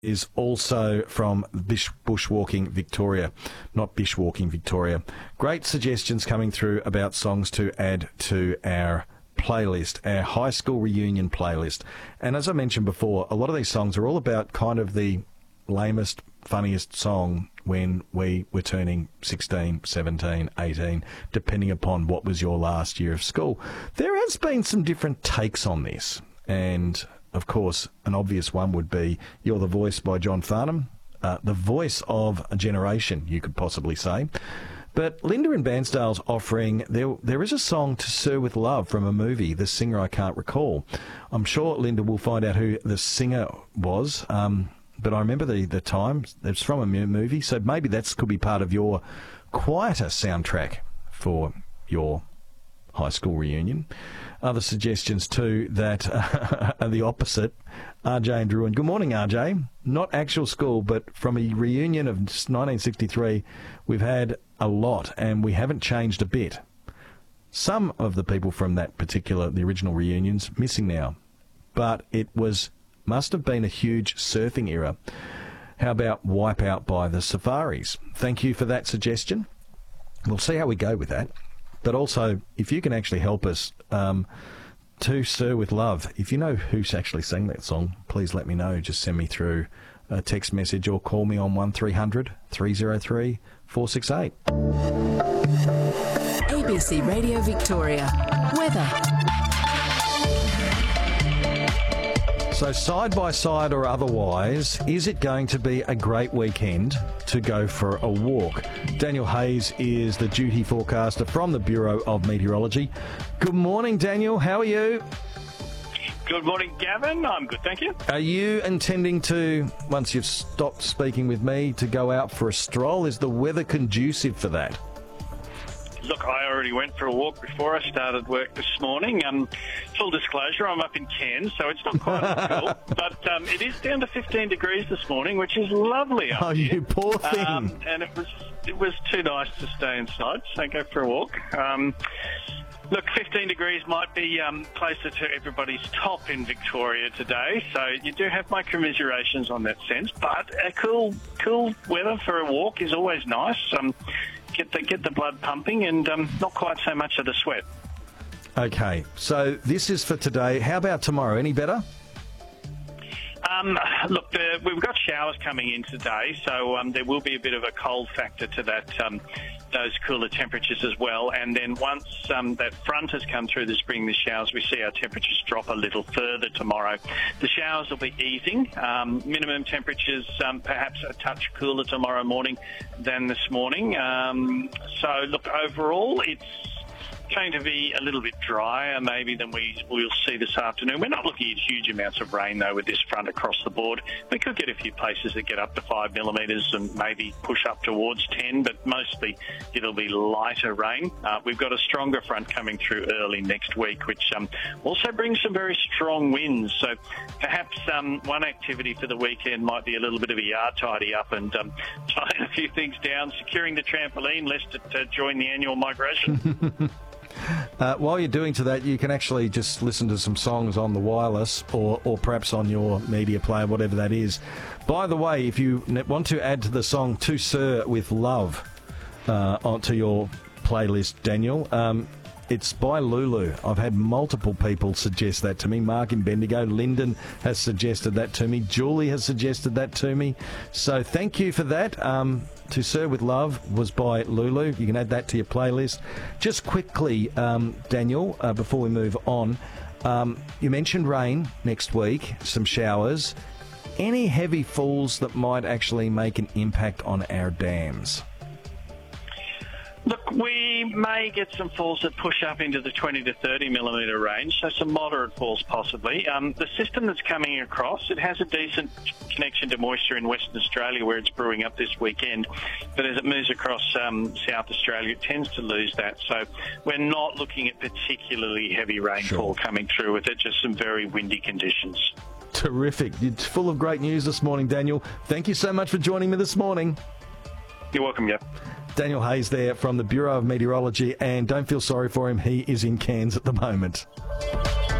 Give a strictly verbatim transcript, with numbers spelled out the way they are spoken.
is also from Bish, Bushwalking Victoria, not Bishwalking Victoria. Great suggestions coming through about songs to add to our playlist, our high school reunion playlist. And as I mentioned before, a lot of these songs are all about kind of the lamest, funniest song when we were turning sixteen, seventeen, eighteen, depending upon what was your last year of school. There has been some different takes on this, and of course, an obvious one would be You're the Voice by John Farnham, uh, the voice of a generation, you could possibly say. But Linda in Bairnsdale's offering, there there is a song, To Sir With Love, from a movie, the singer I can't recall. I'm sure Linda will find out who the singer was, um, but I remember the, the time. It's from a movie, so maybe that could be part of your quieter soundtrack for your high school reunion. Other suggestions too that uh, are the opposite. R J and Druin. Good morning, R J. Not actual school, but from a reunion of nineteen sixty-three, we've had a lot and we haven't changed a bit. Some of the people from that particular, the original reunions, missing now. But it was, must have been a huge surfing era. How about Wipeout by the Safaris? Thank you for that suggestion. We'll see how we go with that. But also, if you can actually help us, um, To Sir With Love, if you know who's actually sang that song, please let me know. Just send me through a text message or call me on one three hundred, three oh three, four six eight. A B C Radio Victoria. Weather. So side by side or otherwise, is it going to be a great weekend to go for a walk? Daniel Hayes is the duty forecaster from the Bureau of Meteorology. Good morning, Daniel. How are you? Good morning, Gavin. I'm good, thank you. Are you intending to, once you've stopped speaking with me, to go out for a stroll? Is the weather conducive for that? Look, I already went for a walk before I started work this morning. Um, full disclosure, I'm up in Cairns, so it's not quite as cool. But um, it is down to fifteen degrees this morning, which is lovely up Oh, here. you poor thing. Um, and it was it was too nice to stay inside, so go for a walk. Um, look, fifteen degrees might be um, closer to everybody's top in Victoria today, so you do have my commiserations on that sense. But a cool, cool weather for a walk is always nice. Um, Get the get the blood pumping and um, not quite so much of the sweat. Okay, so this is for today. How about tomorrow? Any better? Um, look, the, we've got showers coming in today, so um, there will be a bit of a cold factor to that, um, those cooler temperatures as well. And then once um, that front has come through this bring the showers, we see our temperatures drop a little further tomorrow. The showers will be easing. Um, minimum temperatures um, perhaps a touch cooler tomorrow morning than this morning. Um, so, look, overall, it's going to be a little bit drier maybe than we will see this afternoon. We're not looking at huge amounts of rain though with this front across the board. We could get a few places that get up to five millimetres and maybe push up towards ten, but mostly it'll be lighter rain. Uh, we've got a stronger front coming through early next week, which um, also brings some very strong winds. So perhaps um, one activity for the weekend might be a little bit of a yard tidy up and um, tying a few things down, securing the trampoline, lest it uh, join the annual migration. Uh, while you're doing to that, you can actually just listen to some songs on the wireless or, or perhaps on your media player, whatever that is. By the way, if you want to add to the song To Sir With Love uh, onto your playlist, Daniel, um, it's by Lulu. I've had multiple people suggest that to me. Mark in Bendigo, Lyndon has suggested that to me. Julie has suggested that to me. So thank you for that. Um, To Sir With Love was by Lulu. You can add that to your playlist. Just quickly, um, Daniel, uh, before we move on, um, you mentioned rain next week, some showers. Any heavy falls that might actually make an impact on our dams? Look, we may get some falls that push up into the twenty to thirty millimetre range, so some moderate falls possibly. Um, the system that's coming across, it has a decent connection to moisture in Western Australia where it's brewing up this weekend, but as it moves across um, South Australia, it tends to lose that. So we're not looking at particularly heavy rainfall Sure. coming through with it, just some very windy conditions. Terrific. It's full of great news this morning, Daniel. Thank you so much for joining me this morning. You're welcome, yeah. Daniel Hayes there from the Bureau of Meteorology, and don't feel sorry for him, he is in Cairns at the moment.